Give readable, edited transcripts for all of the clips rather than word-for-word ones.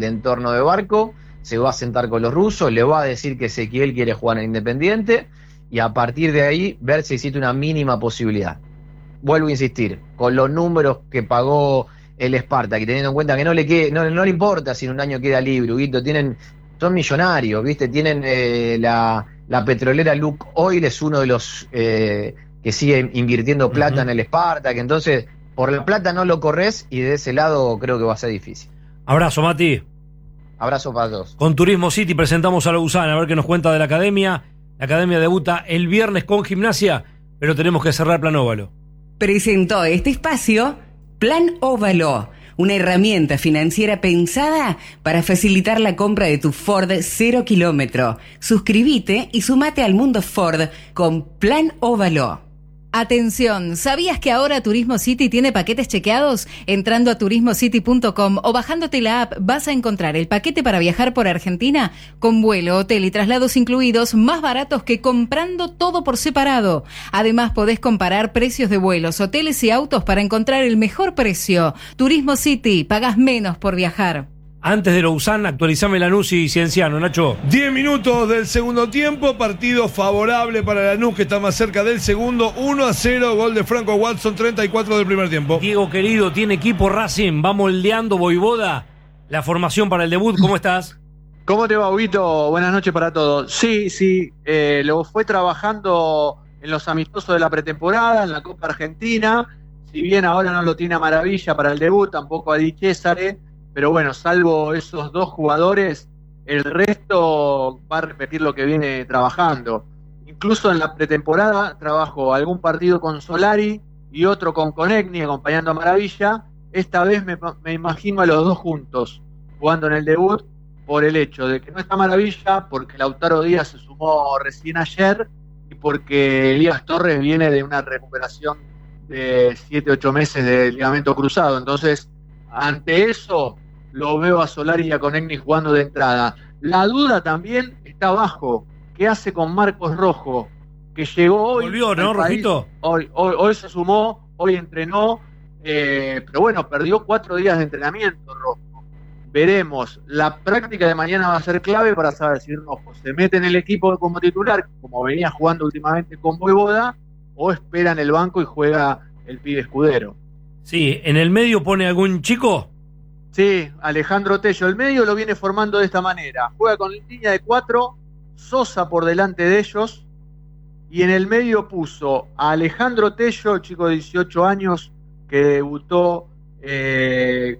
entorno de Barco, se va a sentar con los rusos, le va a decir que Ezequiel quiere jugar en Independiente y a partir de ahí ver si existe una mínima posibilidad. Vuelvo a insistir, con los números que pagó el Spartak y teniendo en cuenta que no le importa si en un año queda libre, Huguito, son millonarios, ¿viste? Tienen la petrolera Lukoil, es uno de los que sigue invirtiendo plata en el Spartak, entonces por la plata no lo corres y de ese lado creo que va a ser difícil. Abrazo, Mati. Abrazo para todos. Con Turismo City presentamos a Lousán, a ver qué nos cuenta de la academia. La academia debuta el viernes con Gimnasia, pero tenemos que cerrar Plan Óvalo. Presentó este espacio Plan Óvalo, una herramienta financiera pensada para facilitar la compra de tu Ford 0 kilómetro. Suscríbete y sumate al mundo Ford con Plan Óvalo. Atención, ¿sabías que ahora Turismo City tiene paquetes chequeados? Entrando a turismocity.com o bajándote la app vas a encontrar el paquete para viajar por Argentina con vuelo, hotel y traslados incluidos más baratos que comprando todo por separado. Además podés comparar precios de vuelos, hoteles y autos para encontrar el mejor precio. Turismo City, pagás menos por viajar. Antes de Lousán, actualizame Lanús y Cienciano, Nacho. 10 minutos del segundo tiempo, partido favorable para Lanús, que está más cerca del segundo. 1-0, gol de Franco Watson, 34 del primer tiempo. Diego, querido, tiene equipo Racing, va moldeando Voivoda la formación para el debut. ¿Cómo estás? ¿Cómo te va, Huguito? Buenas noches para todos. Sí, lo fue trabajando en los amistosos de la pretemporada, en la Copa Argentina. Si bien ahora no lo tiene a Maravilla para el debut, tampoco a Di Cesare. Pero bueno, salvo esos dos jugadores, el resto va a repetir lo que viene trabajando. Incluso en la pretemporada trabajó algún partido con Solari y otro con Konechny, acompañando a Maravilla. Esta vez me imagino a los dos juntos, jugando en el debut, por el hecho de que no está Maravilla, porque Lautaro Díaz se sumó recién ayer y porque Elías Torres viene de una recuperación de 7-8 meses de ligamento cruzado. Entonces, ante eso, lo veo a Solari y a Konechny jugando de entrada. La duda también está abajo. ¿Qué hace con Marcos Rojo? Que llegó hoy. Volvió, ¿no, Rojito? Hoy se sumó, hoy entrenó, pero bueno, perdió 4 días de entrenamiento, Rojo. Veremos. La práctica de mañana va a ser clave para saber si Rojo se mete en el equipo como titular, como venía jugando últimamente con Voivoda, o espera en el banco y juega el pibe Escudero. Sí, ¿en el medio pone algún chico? Sí, Alejandro Tello. El medio lo viene formando de esta manera. Juega con línea de 4, Sosa por delante de ellos, y en el medio puso a Alejandro Tello, chico de 18 años, que debutó en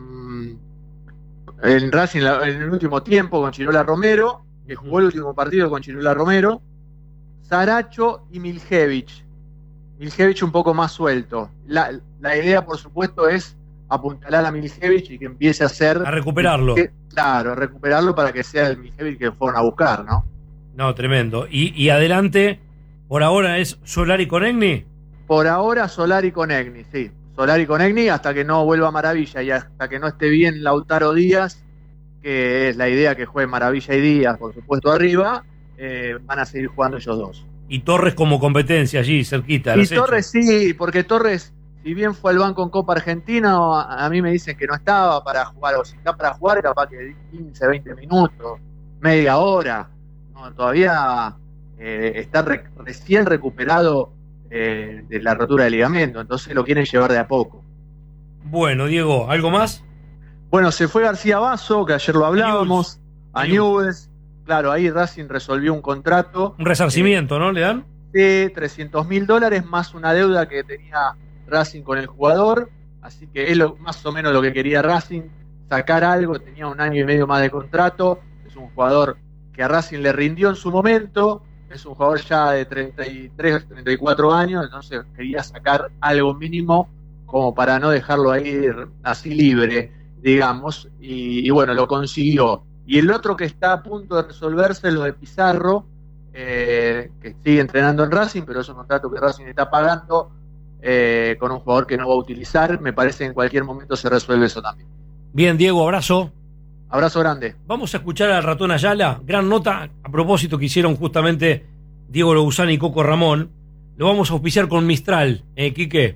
Racing en el último tiempo con Chirola Romero, que jugó el último partido con Chirola Romero, Saracho y Miljevich. Miljevich un poco más suelto. La idea, por supuesto, es apuntalar a Miljevich y que empiece a hacer... A recuperarlo. Claro, a recuperarlo para que sea el Miljevich que fueron a buscar, ¿no? No, tremendo. Y adelante, por ahora es Solari Konechny. Por ahora Solari Konechny, sí. Solari Konechny hasta que no vuelva Maravilla y hasta que no esté bien Lautaro Díaz, que es la idea que juegue Maravilla y Díaz, por supuesto, arriba, van a seguir jugando ellos dos. Y Torres como competencia allí, cerquita. Y Torres sí, porque Torres, si bien fue al banco en Copa Argentina, a mí me dicen que no estaba para jugar, o si está para jugar, capaz que 15, 20 minutos, media hora. No, todavía está recién recuperado de la rotura del ligamento, entonces lo quieren llevar de a poco. Bueno, Diego, ¿algo más? Bueno, se fue García Basso, que ayer lo hablábamos, a Newell's. Claro, ahí Racing resolvió un contrato. Un resarcimiento, ¿no? ¿Le dan? De $300.000 más una deuda que tenía Racing con el jugador, así que es más o menos lo que quería Racing, sacar algo. Tenía 1 año y medio más de contrato, es un jugador que a Racing le rindió en su momento, es un jugador ya de 33, 34 años, entonces quería sacar algo mínimo como para no dejarlo ahí así libre, digamos, y bueno, lo consiguió. Y el otro que está a punto de resolverse es lo de Pizarro, que sigue entrenando en Racing, pero es un contrato que Racing está pagando con un jugador que no va a utilizar. Me parece que en cualquier momento se resuelve eso también. Bien, Diego, abrazo. Abrazo grande. Vamos a escuchar al Ratón Ayala. Gran nota a propósito que hicieron justamente Diego Lousán y Coco Ramón. Lo vamos a auspiciar con Mistral, Quique.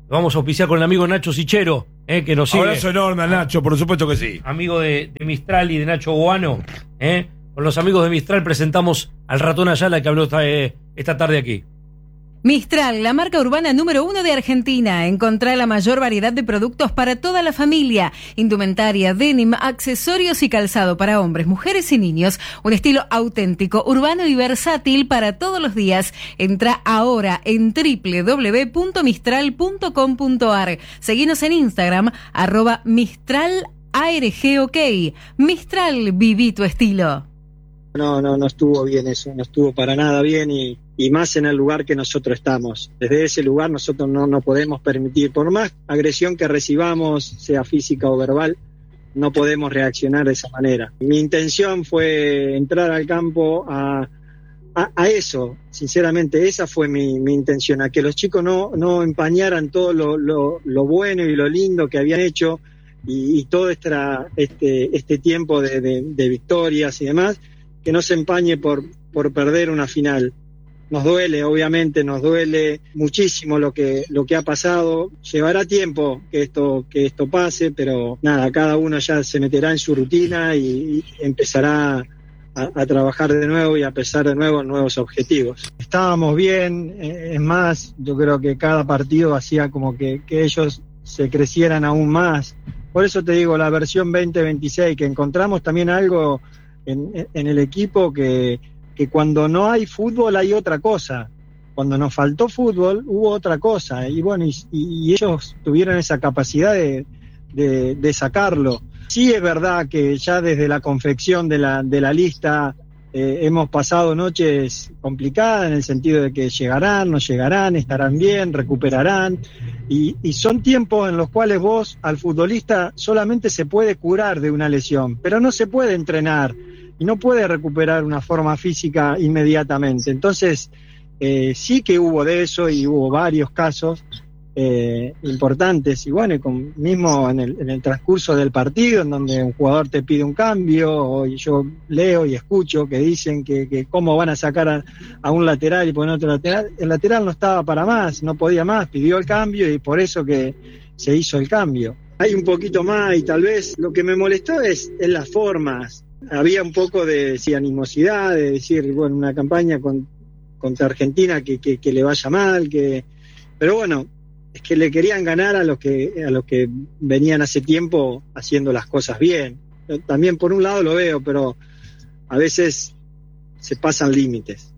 Vamos a auspiciar con el amigo Nacho Sichero, que nos sigue. Abrazo enorme a Nacho, por supuesto que sí. Amigo de Mistral y de Nacho Guano. Con los amigos de Mistral presentamos al Ratón Ayala que habló esta tarde aquí. Mistral, la marca urbana número 1 de Argentina. Encontrá la mayor variedad de productos para toda la familia. Indumentaria, denim, accesorios y calzado para hombres, mujeres y niños. Un estilo auténtico, urbano y versátil para todos los días. Entrá ahora en www.mistral.com.ar. Seguinos en Instagram, @MistralARGOK. Mistral, viví tu estilo. No estuvo bien eso, no estuvo para nada bien y más en el lugar que nosotros estamos. Desde ese lugar nosotros no podemos permitir, por más agresión que recibamos, sea física o verbal, no podemos reaccionar de esa manera. Mi intención fue entrar al campo a eso, sinceramente, esa fue mi intención, a que los chicos no empañaran todo lo bueno y lo lindo que habían hecho y todo este tiempo de victorias y demás, que no se empañe por perder una final. Nos duele, obviamente, nos duele muchísimo lo que ha pasado. Llevará tiempo que esto pase, pero nada, cada uno ya se meterá en su rutina y empezará a trabajar de nuevo y a pesar de nuevo nuevos objetivos. Estábamos bien, es más, yo creo que cada partido hacía como que ellos se crecieran aún más. Por eso te digo, la versión 2026, que encontramos también algo en el equipo que cuando no hay fútbol hay otra cosa. Cuando nos faltó fútbol hubo otra cosa. Y bueno, y ellos tuvieron esa capacidad de sacarlo. Sí es verdad que ya desde la confección de la lista hemos pasado noches complicadas en el sentido de que llegarán, no llegarán, estarán bien, recuperarán. Y son tiempos en los cuales vos al futbolista solamente se puede curar de una lesión, pero no se puede entrenar y no puede recuperar una forma física inmediatamente. Entonces, sí que hubo de eso y hubo varios casos importantes. Y bueno, mismo en el transcurso del partido, en donde un jugador te pide un cambio, y yo leo y escucho que dicen que cómo van a sacar a un lateral y poner otro lateral. El lateral no estaba para más, no podía más, pidió el cambio y por eso que se hizo el cambio. Hay un poquito más y tal vez lo que me molestó es las formas. Había un poco de animosidad, de decir, bueno, una campaña contra Argentina que le vaya mal, pero bueno, es que le querían ganar a los que venían hace tiempo haciendo las cosas bien. Yo también por un lado lo veo, pero a veces se pasan límites.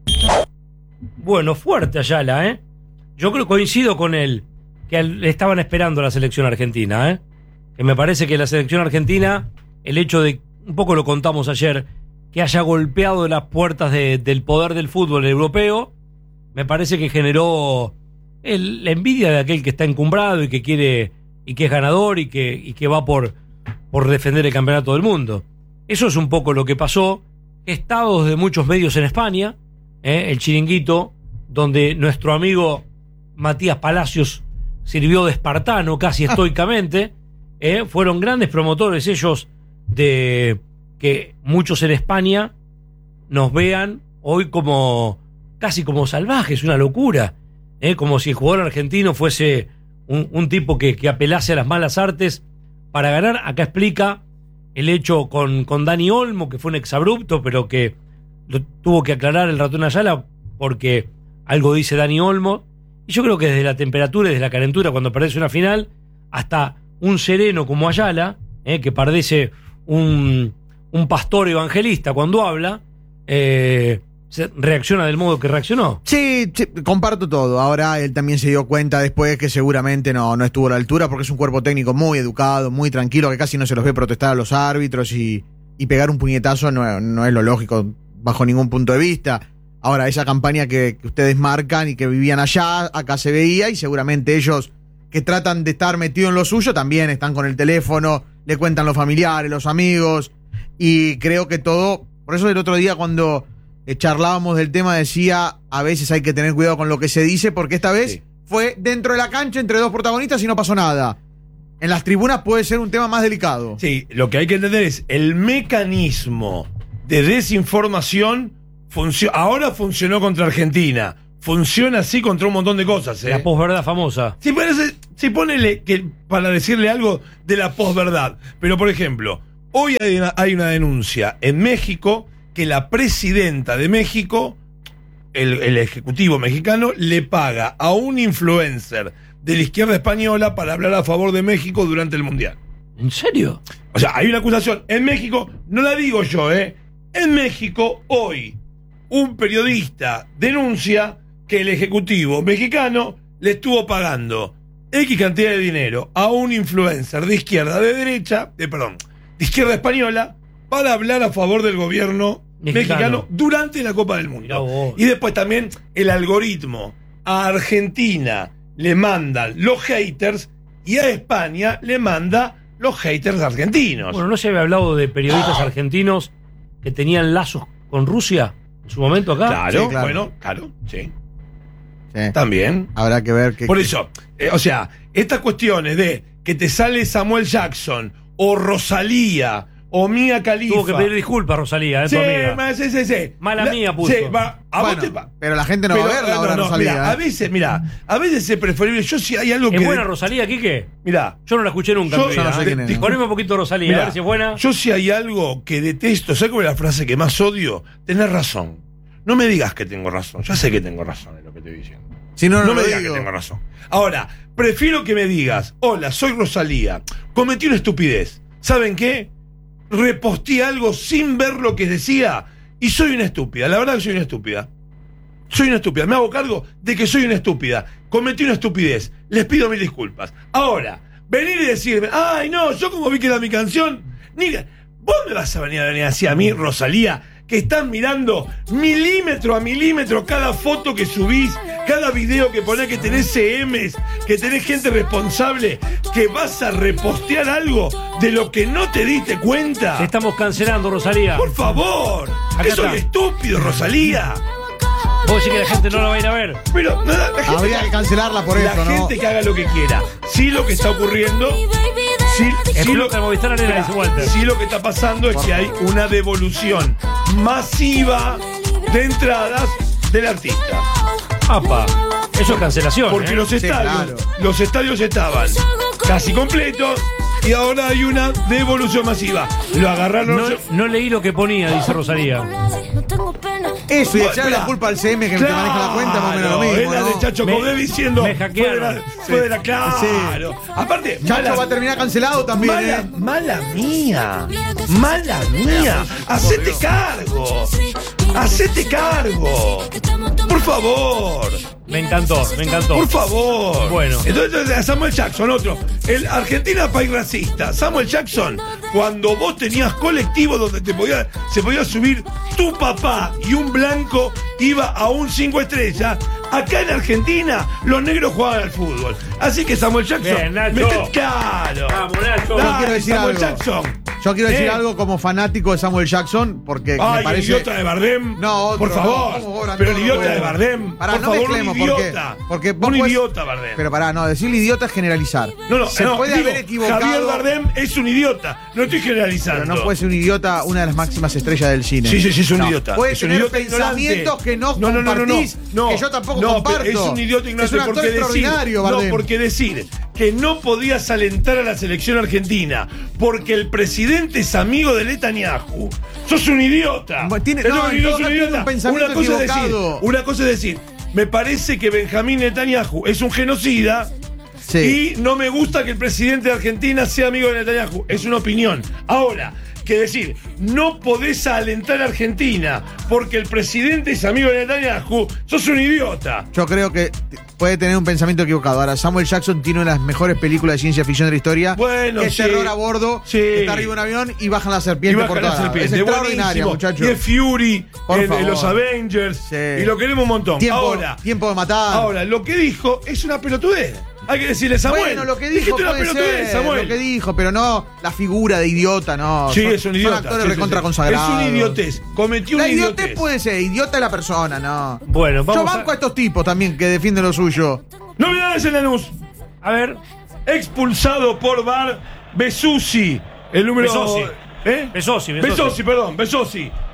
Bueno, fuerte Ayala, Yo creo que coincido con él, que le estaban esperando a la selección argentina, Que me parece que la selección argentina, el hecho de, un poco lo contamos ayer, que haya golpeado las puertas del poder del fútbol europeo, me parece que generó la envidia de aquel que está encumbrado y que quiere, y que es ganador y que va por defender el campeonato del mundo. Eso es un poco lo que pasó. Estados de muchos medios en España, el Chiringuito, donde nuestro amigo Matías Palacios sirvió de espartano casi estoicamente, fueron grandes promotores ellos de que muchos en España nos vean hoy como casi como salvajes, una locura, como si el jugador argentino fuese un tipo que apelase a las malas artes para ganar. Acá explica el hecho con Dani Olmo, que fue un exabrupto, pero que lo tuvo que aclarar el Ratón Ayala porque algo dice Dani Olmo. Y yo creo que desde la temperatura y desde la calentura, cuando perdés una final, hasta un sereno como Ayala, que parece un pastor evangelista cuando habla, reacciona del modo que reaccionó. Sí, comparto todo. Ahora él también se dio cuenta después que seguramente no estuvo a la altura, porque es un cuerpo técnico muy educado, muy tranquilo, que casi no se los ve protestar a los árbitros y pegar un puñetazo no es lo lógico bajo ningún punto de vista. Ahora, esa campaña que ustedes marcan y que vivían allá, acá se veía, y seguramente ellos que tratan de estar metidos en lo suyo también están con el teléfono, le cuentan los familiares, los amigos, y creo que todo. Por eso el otro día cuando charlábamos del tema decía, a veces hay que tener cuidado con lo que se dice, porque esta vez fue dentro de la cancha entre dos protagonistas y no pasó nada. En las tribunas puede ser un tema más delicado. Sí, lo que hay que entender es el mecanismo de desinformación ahora funcionó contra Argentina. funciona así contra un montón de cosas. La posverdad famosa. Sí, ponele que para decirle algo de la posverdad. Pero, por ejemplo, hoy hay una denuncia en México que la presidenta de México, el ejecutivo mexicano, le paga a un influencer de la izquierda española para hablar a favor de México durante el Mundial. ¿En serio? O sea, hay una acusación en México, no la digo yo, En México, hoy, un periodista denuncia que el ejecutivo mexicano le estuvo pagando X cantidad de dinero a un influencer de izquierda, de izquierda española, para hablar a favor del gobierno mexicano durante la Copa del Mundo. Y después también el algoritmo. A Argentina le mandan los haters y a España le manda los haters argentinos. Bueno, ¿no se había hablado de periodistas argentinos que tenían lazos con Rusia en su momento acá? Claro, Sí, claro. bueno, claro, sí. Sí. También. Habrá que ver que. Por eso, o sea, estas cuestiones de que te sale Samuel Jackson o Rosalía o Mia Khalifa. Tuvo que pedir disculpas, Rosalía, tu amiga. Sí. Mala mía puso. Pero la gente no va a verla ahora, Rosalía. A veces es preferible. Yo si hay algo ¿Es que. buena Rosalía, Quique? Mirá. Yo no la escuché nunca. Yo no sé quién es. Poneme un poquito Rosalía, Mirá, a ver si es buena. Yo si hay algo que detesto, ¿sabes cuál es la frase que más odio? Tener razón. No me digas que tengo razón. Ya sé que tengo razón en lo que estoy diciendo. Si no, No no me lo digas digo. que tengo razón. Ahora, prefiero que me digas, hola, soy Rosalía, cometí una estupidez. ¿Saben qué? Reposteé algo sin ver lo que decía y soy una estúpida. La verdad que soy una estúpida. Soy una estúpida. Me hago cargo de que soy una estúpida. Cometí una estupidez. Les pido mil disculpas. Ahora, venir y decirme, ay, no, yo como vi que era mi canción, ni... Vos me vas a venir así a mí, Rosalía, que están mirando milímetro a milímetro cada foto que subís, cada video que ponés, que tenés CMs, que tenés gente responsable, que vas a repostear algo de lo que no te diste cuenta. Te estamos cancelando, Rosalía. Por favor, Acá eso está. es estúpido, Rosalía. Vos decís que la gente no la va a ir a ver. Pero no, la gente, Habría que cancelarla por la eso, ¿no? gente que haga lo que quiera. Sí, lo que está ocurriendo. Explota el Movistar Arena, dice Walter. Sí, lo que está pasando es que hay una devolución masiva de entradas del artista. Apa, eso es cancelación. Porque los estadios, claro. los estadios estaban casi completos y ahora hay una devolución masiva. Lo agarraron. No leí lo que ponía, dice Rosalía. Eso, y echarle la culpa al CM que te maneja la cuenta, más o menos lo mismo. Es la de ¿no? Chacho Codé diciendo. me hackearon. Fue de la claro. Aparte, Chacho va a terminar cancelado también, mala mía. Mala mía. Hacete cargo. Hacete cargo. Por favor. Me encantó, me encantó. Por favor. Bueno. Entonces, Samuel Jackson, otro. El Argentina país racista. Samuel Jackson, cuando vos tenías colectivo donde se podía subir tu papá y un blanco iba a un 5 estrellas. Acá en Argentina, los negros jugaban al fútbol. Así que Samuel Jackson. Bien, Nacho. Claro. Vamos, Nacho. Dale, Yo quiero decir Samuel algo. Jackson. Yo quiero decir ¿Eh? algo como fanático de Samuel Jackson, porque me Ay, parece. el idiota de Bardem. No, otro, por favor. no, ¿cómo pero el no, idiota no, de Bardem. Pará, por no favor, mezclemos, un idiota. porque vos un podés- idiota, Bardem. Pero pará, no, decir idiota es generalizar. No, se no, puede digo, haber equivocado. Javier Bardem es un idiota. No estoy generalizando. Pero no puede ser un idiota, una de las máximas estrellas del cine. Sí, es un No. idiota. Puede es un tener idiota pensamientos ignorante. que no compartís, no. que yo tampoco No, comparto. pero es un idiota ignorante Es un actor porque decir, extraordinario, Bardem. no, porque decir que no podías alentar a la selección argentina porque el presidente es amigo de Netanyahu. Sos un idiota. Tiene- Sos no, un en todo idiota. caso tiene un pensamiento equivocado. Una cosa es decir, me parece que Benjamín Netanyahu es un genocida. Sí. Y no me gusta que el presidente de Argentina sea amigo de Netanyahu. Es una opinión. Ahora, que decir, no podés alentar a Argentina porque el presidente es amigo de Netanyahu, sos un idiota. Yo creo que puede tener un pensamiento equivocado. Ahora, Samuel Jackson tiene una de las mejores películas de ciencia ficción de la historia. Bueno, que es sí. terror a bordo. Sí. Está arriba de un avión y bajan la serpiente Y por baja la todas. serpiente. Es extraordinaria, Buenísimo. muchachos. Y es Fury Por en favor. los Avengers. Sí. Y lo queremos un montón. Tiempo de matar. Ahora, lo que dijo es una pelotudez. Hay que decirle, Samuel. Bueno, lo que dijo dijiste una puede pelotudez, ser, Samuel. lo que dijo, pero no la figura de idiota, no. Sí, Son- es un idiota. Son actores Sí, recontra sí. consagrados. Es un idiotez. Cometió La una idiotez idiotez. puede ser, idiota es la persona, no. Bueno, Yo vamos banco a estos tipos también que defienden lo suyo. Novedades en Lanús. a ver. Expulsado por VAR Besusi. El número. Besosi. ¿Eh? Besosi. Besosi, perdón, Besosi.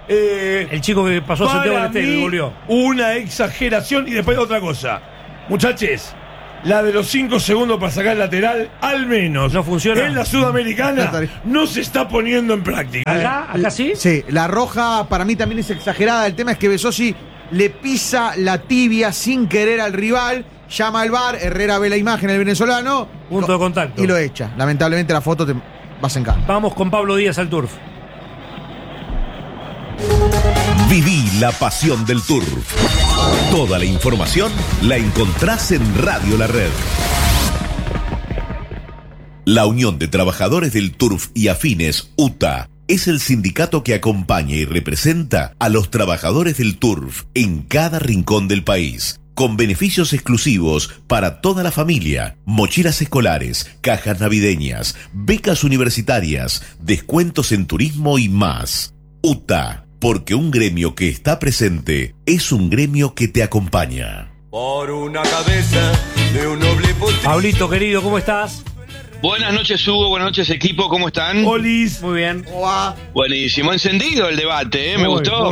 El chico que pasó a Santiago del Estero y volvió. Una exageración. Y después otra cosa. Muchachos, la de los 5 segundos para sacar el lateral, al menos. ¿No funciona? En la Sudamericana no se está poniendo en práctica. ¿Acá sí? Sí, la roja para mí también es exagerada. El tema es que Besosi le pisa la tibia sin querer al rival. Llama al VAR, Herrera ve la imagen, el venezolano. Punto de contacto. Y lo echa. Lamentablemente la foto te vas en cara. Vamos con Pablo Díaz al turf. Viví la pasión del turf. Toda la información la encontrás en Radio La Red. La Unión de Trabajadores del Turf y Afines, UTA, es el sindicato que acompaña y representa a los trabajadores del turf en cada rincón del país, con beneficios exclusivos para toda la familia, mochilas escolares, cajas navideñas, becas universitarias, descuentos en turismo y más. UTA, porque un gremio que está presente es un gremio que te acompaña. Por una cabeza de un noble potrillo. Pablito, querido, ¿cómo estás? Buenas noches, Hugo. Buenas noches, equipo. ¿Cómo están? Olis. Muy bien. Buenísimo. Encendido el debate, ¿eh? Me gustó.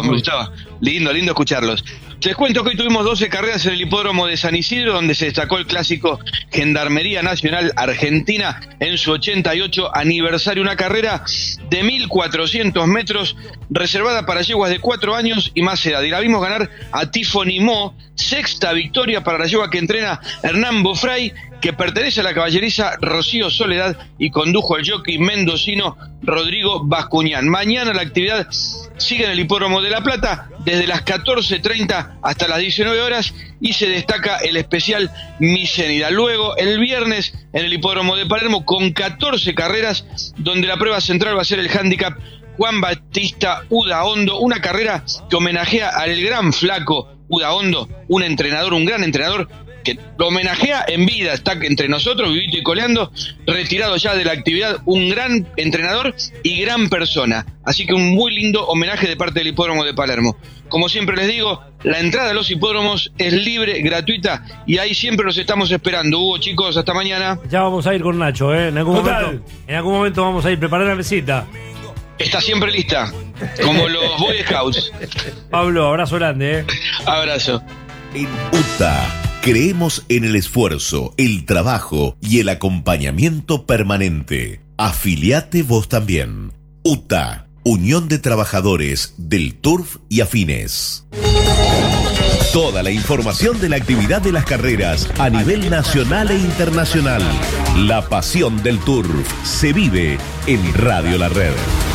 Lindo escucharlos. Les cuento que hoy tuvimos 12 carreras en el hipódromo de San Isidro, donde se destacó el clásico Gendarmería Nacional Argentina en su 88 aniversario. Una carrera de 1.400 metros reservada para yeguas de 4 años y más edad. Y la vimos ganar a Tiffany Mo, sexta victoria para la yegua que entrena Hernán Bofray, que pertenece a la caballeriza Rocío Soledad y condujo al jockey mendocino Rodrigo Bascuñán. Mañana la actividad sigue en el hipódromo de La Plata desde las 14:30 hasta las 19 horas y se destaca el especial Misenida. Luego el viernes en el hipódromo de Palermo con 14 carreras, donde la prueba central va a ser el handicap Juan Batista Udaondo, una carrera que homenajea al gran flaco Udaondo, un gran entrenador que lo homenajea en vida, está entre nosotros, vivito y coleando, retirado ya de la actividad, un gran entrenador y gran persona. Así que un muy lindo homenaje de parte del hipódromo de Palermo. Como siempre les digo, la entrada a los hipódromos es libre, gratuita, y ahí siempre los estamos esperando. Hugo, chicos, hasta mañana. Ya vamos a ir con Nacho, ¿eh? En algún momento vamos a ir. Preparar la mesita. Está siempre lista, como los Boy Scouts. Pablo, abrazo grande, ¿eh? Abrazo. En UTA creemos en el esfuerzo, el trabajo y el acompañamiento permanente. Afiliate vos también. UTA, Unión de Trabajadores del Turf y Afines. Toda la información de la actividad de las carreras a nivel nacional e internacional. La pasión del turf se vive en Radio La Red.